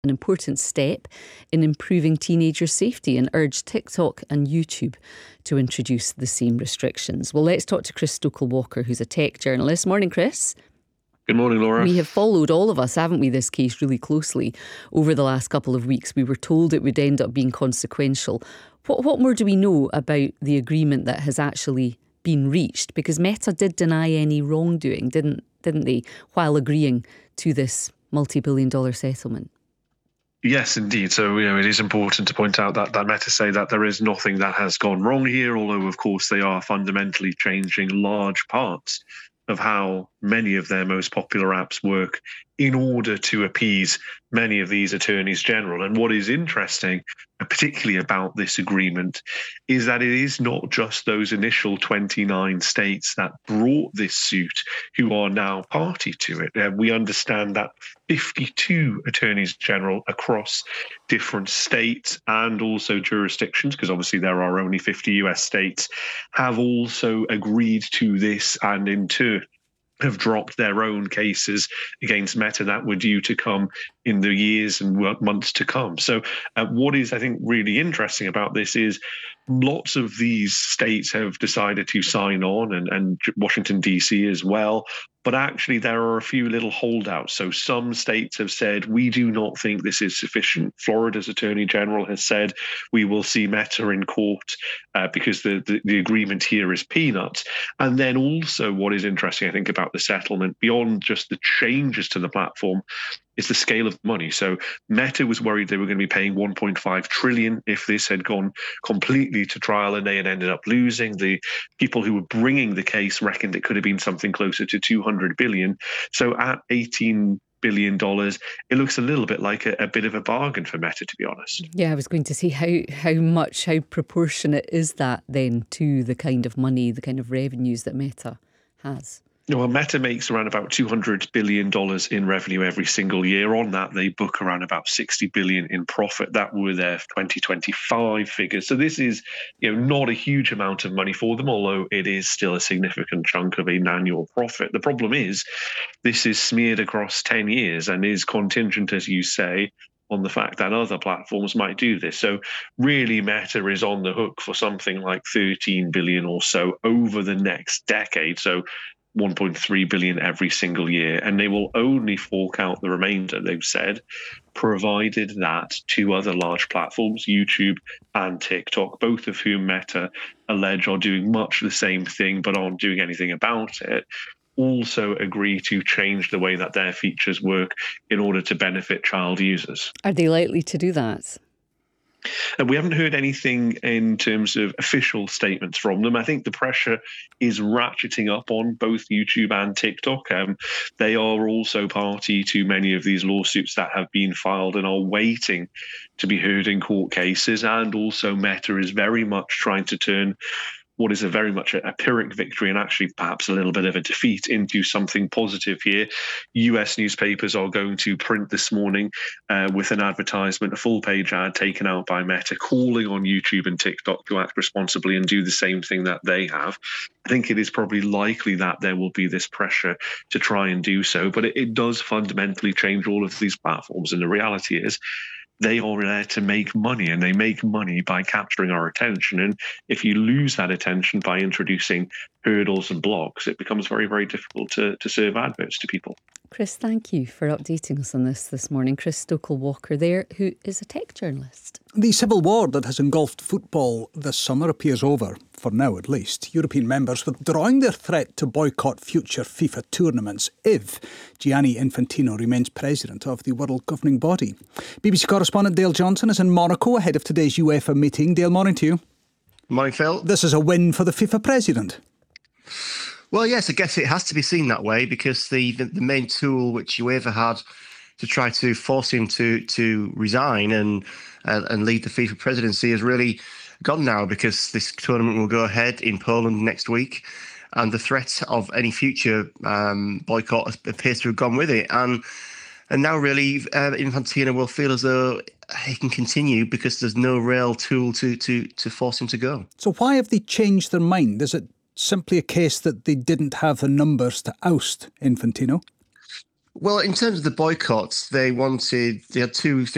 an important step in improving teenager safety and urged TikTok and YouTube to introduce the same restrictions. Well, let's talk to Chris Stokell-Walker, who's a tech journalist. Morning, Chris. Good morning, Laura. We have followed, all of us, haven't we, this case really closely over the last couple of weeks. We were told it would end up being consequential. What more do we know about the agreement that has actually been reached? Because Meta did deny any wrongdoing, didn't they, while agreeing to this multi-billion-dollar settlement? Yes, indeed. So, it is important to point out that Meta say that there is nothing that has gone wrong here, although, of course, they are fundamentally changing large parts of how many of their most popular apps work in order to appease many of these attorneys general. And what is interesting, particularly about this agreement, is that it is not just those initial 29 states that brought this suit who are now party to it. We understand that 52 attorneys general across different states and also jurisdictions, because obviously there are only 50 US states, have also agreed to this and in turn have dropped their own cases against Meta that were due to come in the years and months to come. So what is, I think, really interesting about this is lots of these states have decided to sign on, and Washington, D.C. as well. But actually, there are a few little holdouts. So some states have said, we do not think this is sufficient. Florida's Attorney General has said, we will see Meta in court because the agreement here is peanuts. And then also what is interesting, I think, about the settlement, beyond just the changes to the platform, is the scale of money. So Meta was worried they were going to be paying 1.5 trillion if this had gone completely to trial and they had ended up losing. The people who were bringing the case reckoned it could have been something closer to 200 billion. So at $18 billion, it looks a little bit like a bit of a bargain for Meta, to be honest. Yeah, I was going to say, how proportionate is that then to the kind of money, the kind of revenues that Meta has? Well, Meta makes around about $200 billion in revenue every single year. On that, they book around about $60 billion in profit. That were their 2025 figures. So this is, not a huge amount of money for them, although it is still a significant chunk of an annual profit. The problem is this is smeared across 10 years and is contingent, as you say, on the fact that other platforms might do this. So really Meta is on the hook for something like 13 billion or so over the next decade. So 1.3 billion every single year, and they will only fork out the remainder, they've said, provided that two other large platforms, YouTube and TikTok, both of whom Meta allege are doing much the same thing but aren't doing anything about it, also agree to change the way that their features work in order to benefit child users. Are they likely to do that? And we haven't heard anything in terms of official statements from them. I think the pressure is ratcheting up on both YouTube and TikTok. They are also party to many of these lawsuits that have been filed and are waiting to be heard in court cases. And also Meta is very much trying to turn what is very much a Pyrrhic victory and actually perhaps a little bit of a defeat into something positive here. US newspapers are going to print this morning with an advertisement, a full-page ad taken out by Meta, calling on YouTube and TikTok to act responsibly and do the same thing that they have. I think it is probably likely that there will be this pressure to try and do so, but it does fundamentally change all of these platforms. And the reality is, they are there to make money, and they make money by capturing our attention. And if you lose that attention by introducing hurdles and blocks, it becomes very, very difficult to serve adverts to people. Chris, thank you for updating us on this morning. Chris Stokell-Walker there, who is a tech journalist. The civil war that has engulfed football this summer appears over, for now at least. European members withdrawing their threat to boycott future FIFA tournaments if Gianni Infantino remains president of the world governing body. BBC correspondent Dale Johnson is in Monaco ahead of today's UEFA meeting. Dale, morning to you. Morning, Phil. This is a win for the FIFA president. Well, yes, I guess it has to be seen that way because the main tool which UEFA had to try to force him to resign and lead the FIFA presidency has really gone now, because this tournament will go ahead in Poland next week, and the threat of any future boycott appears to have gone with it. And now really Infantino will feel as though he can continue because there's no real tool to force him to go. So why have they changed their mind? Is it simply a case that they didn't have the numbers to oust Infantino? Well, in terms of the boycotts, they had two things